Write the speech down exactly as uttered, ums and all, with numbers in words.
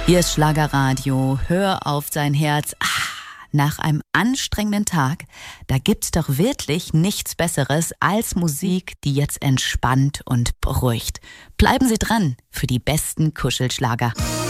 Hier ist Schlagerradio. Hör auf sein Herz. Ah, nach einem anstrengenden Tag, da gibt's doch wirklich nichts Besseres als Musik, die jetzt entspannt und beruhigt. Bleiben Sie dran für die besten Kuschelschlager.